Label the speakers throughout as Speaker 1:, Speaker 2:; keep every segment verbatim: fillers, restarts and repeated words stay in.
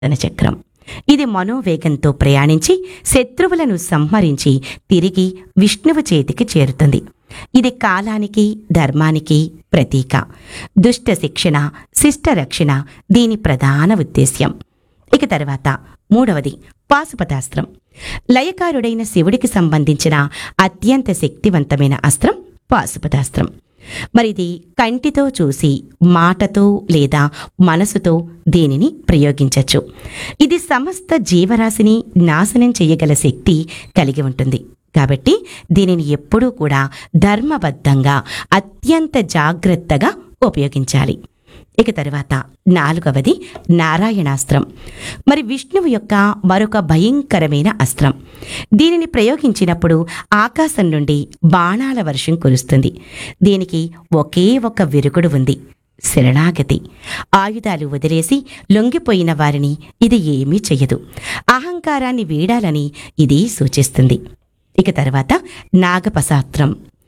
Speaker 1: తన చక్రం. ఇది మనోవేగంతో ప్రయాణించి శత్రువులను సంహరించి తిరిగి విష్ణువు చేతికి చేరుతుంది. ఇది కాలానికి ధర్మానికి ప్రతీక. దుష్ట శిక్షణ, శిష్ట రక్షణ దీని ప్రధాన ఉద్దేశ్యం. ఇక తర్వాత మూడవది పాశుపతాస్త్రం. లయకారుడైన శివుడికి సంబంధించిన అత్యంత శక్తివంతమైన అస్త్రం పాశుపతాస్త్రం. మరిది కంటితో చూసి మాటతో లేదా మనసుతో దీనిని ప్రయోగించవచ్చు. ఇది సమస్త జీవరాశిని నాశనం చేయగల శక్తి కలిగి ఉంటుంది. కాబట్టి దీనిని ఎప్పుడూ కూడా ధర్మబద్ధంగా అత్యంత జాగ్రత్తగా ఉపయోగించాలి. ఇక తరువాత నాలుగవది నారాయణాస్త్రం. మరి విష్ణువు యొక్క మరొక భయంకరమైన అస్త్రం. దీనిని ప్రయోగించినప్పుడు ఆకాశం నుండి బాణాల వర్షం కురుస్తుంది. దీనికి ఒకే ఒక విరుగుడు ఉంది, శరణాగతి. ఆయుధాలు వదిలేసి లొంగిపోయిన వారిని ఇది ఏమీ చెయ్యదు. అహంకారాన్ని వీడాలని ఇది సూచిస్తుంది. ఇక తర్వాత నాగపశాస్త్రం.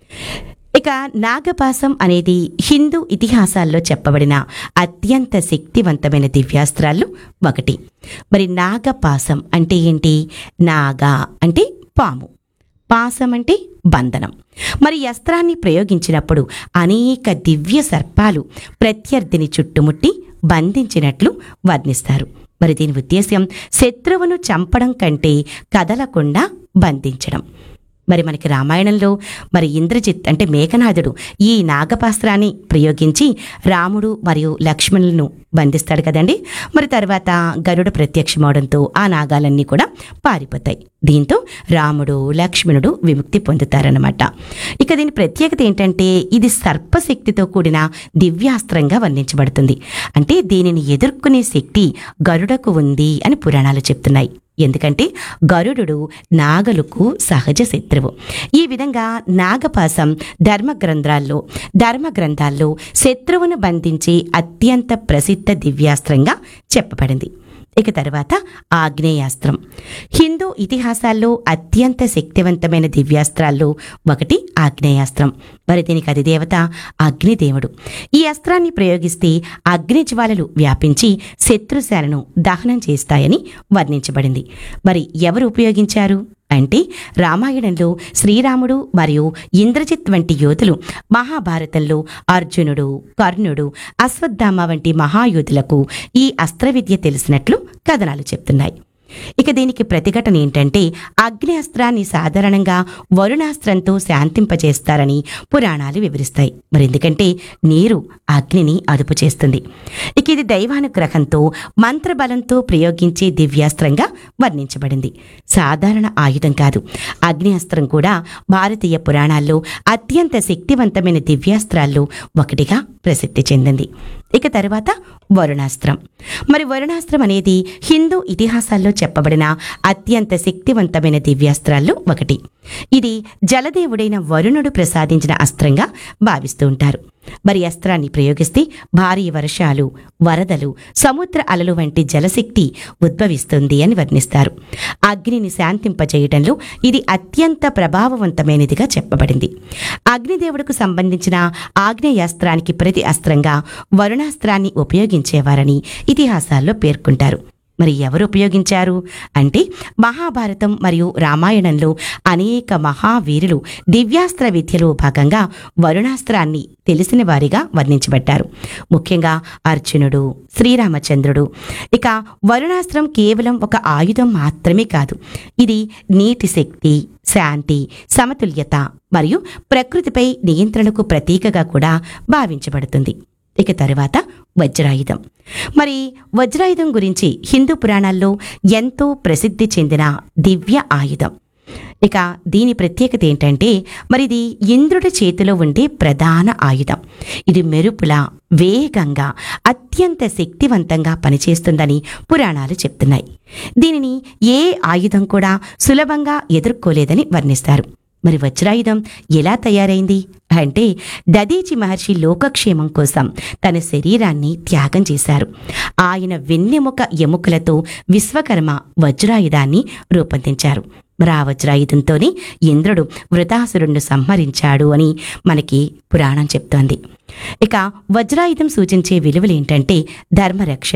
Speaker 1: ఇక నాగపాశం అనేది హిందూ ఇతిహాసాల్లో చెప్పబడిన అత్యంత శక్తివంతమైన దివ్యాస్త్రాల్లో ఒకటి. మరి నాగపాశం అంటే ఏంటి? నాగ అంటే పాము, పాశం అంటే బంధనం. మరి ఈ అస్త్రాన్ని ప్రయోగించినప్పుడు అనేక దివ్య సర్పాలు ప్రత్యర్థిని చుట్టుముట్టి బంధించినట్లు వర్ణిస్తారు. మరి దీని ఉద్దేశ్యం శత్రువును చంపడం కంటే కదలకుండా బంధించడం. మరి మనకి రామాయణంలో మరి ఇంద్రజిత్ అంటే మేఘనాథుడు ఈ నాగపాస్త్రాన్ని ప్రయోగించి రాముడు మరియు లక్ష్మణులను బంధిస్తాడు కదండి. మరి తర్వాత గరుడ ప్రత్యక్షమవడంతో ఆ నాగాలన్నీ కూడా పారిపోతాయి. దీంతో రాముడు లక్ష్మణుడు విముక్తి పొందుతారన్నమాట. ఇక దీని ప్రత్యేకత ఏంటంటే ఇది సర్పశక్తితో కూడిన దివ్యాస్త్రంగా వర్ణించబడుతుంది. అంటే దీనిని ఎదుర్కొనే శక్తి గరుడకు ఉంది అని పురాణాలు చెప్తున్నాయి. ఎందుకంటే గరుడు నాగలకు సహజ శత్రువు. ఈ విధంగా నాగపాశం ధర్మ గ్రంథాల్లో ధర్మ గ్రంథాల్లో శత్రువును బంధించే అత్యంత ప్రసిద్ధ దివ్యాస్త్రంగా చెప్పబడింది. ఇక తర్వాత ఆగ్నేయాస్త్రం. హిందూ ఇతిహాసాల్లో అత్యంత శక్తివంతమైన దివ్యాస్త్రాల్లో ఒకటి ఆగ్నేయాస్త్రం. మరి దీనికి అధిదేవత అగ్నిదేవుడు. ఈ అస్త్రాన్ని ప్రయోగిస్తే అగ్నిజ్వాలలు వ్యాపించి శత్రుశాలను దహనం చేస్తాయని వర్ణించబడింది. మరి ఎవరు ఉపయోగించారు అంటే రామాయణంలో శ్రీరాముడు మరియు ఇంద్రజిత్ వంటి యోధులు, మహాభారతంలో అర్జునుడు, కర్ణుడు, అశ్వత్థామ వంటి మహాయోధులకు ఈ అస్త్రవిద్య తెలిసినట్లు కథనాలు చెప్తున్నాయి. ఇక దీనికి ప్రతిఘటన ఏంటంటే అగ్ని అస్త్రాన్ని సాధారణంగా వరుణాస్త్రంతో శాంతింపజేస్తారని పురాణాలు వివరిస్తాయి. మరి ఎందుకంటే నీరు అగ్నిని అదుపు చేస్తుంది. ఇక ఇది దైవానుగ్రహంతో మంత్రబలంతో ప్రయోగించే దివ్యాస్త్రంగా వర్ణించబడింది. సాధారణ ఆయుధం కాదు. అగ్ని అస్త్రం కూడా భారతీయ పురాణాల్లో అత్యంత శక్తివంతమైన దివ్యాస్త్రాల్లో ఒకటిగా ప్రసిద్ధి చెందింది. ఇక తర్వాత వరుణాస్త్రం. మరి వరుణాస్త్రం అనేది హిందూ ఇతిహాసాల్లో చెప్పబడిన అత్యంత శక్తివంతమైన దివ్యాస్త్రాల్లో ఒకటి. ఇది జలదేవుడైన వరుణుడు ప్రసాదించిన అస్త్రంగా భావిస్తూ ఉంటారు. మరి అస్త్రాన్ని ప్రయోగిస్తే భారీ వర్షాలు, వరదలు, సముద్ర అలలు వంటి జలశక్తి ఉద్భవిస్తుంది అని వర్ణిస్తారు. అగ్నిని శాంతింపజేయడంలో ఇది అత్యంత ప్రభావవంతమైనదిగా చెప్పబడింది. అగ్నిదేవుడికి సంబంధించిన ఆగ్నేయాస్త్రానికి ప్రతి అస్త్రంగా వరుణాస్త్రాన్ని ఉపయోగించేవారని ఇతిహాసాల్లో పేర్కొంటారు. మరి ఎవరు ఉపయోగించారు అంటే మహాభారతం మరియు రామాయణంలో అనేక మహావీరులు దివ్యాస్త్ర విద్యలో భాగంగా వరుణాస్త్రాన్ని తెలిసిన వారిగా వర్ణించబడ్డారు. ముఖ్యంగా అర్జునుడు, శ్రీరామచంద్రుడు. ఇక వరుణాస్త్రం కేవలం ఒక ఆయుధం మాత్రమే కాదు. ఇది నీటి శక్తి, శాంతి, సమతుల్యత మరియు ప్రకృతిపై నియంత్రణకు ప్రతీకగా కూడా భావించబడుతుంది. ఇక తరువాత వజ్రాయుధం. మరి వజ్రాయుధం గురించి హిందూ పురాణాల్లో ఎంతో ప్రసిద్ధి చెందిన దివ్య ఆయుధం. ఇక దీని ప్రత్యేకత ఏంటంటే మరి ఇది ఇంద్రుడి చేతిలో ఉండే ప్రధాన ఆయుధం. ఇది మెరుపులా వేగంగా అత్యంత శక్తివంతంగా పనిచేస్తుందని పురాణాలు చెప్తున్నాయి. దీనిని ఏ ఆయుధం కూడా సులభంగా ఎదుర్కోలేదని వర్ణిస్తారు. మరి వజ్రాయుధం ఎలా తయారైంది అంటే దదీచి మహర్షి లోకక్షేమం కోసం తన శరీరాన్ని త్యాగం చేశారు. ఆయన వెన్నెముక ఎముకలతో విశ్వకర్మ వజ్రాయుధాన్ని రూపొందించారు. మరి ఆ వజ్రాయుధంతోనే ఇంద్రుడు వృతాసురుణ్ణి సంహరించాడు అని మనకి పురాణం చెప్తోంది. ఇక వజ్రాయుధం సూచించే విలువలు ఏంటంటే ధర్మరక్షణ,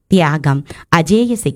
Speaker 1: త్యాగం అజేయ శక్తి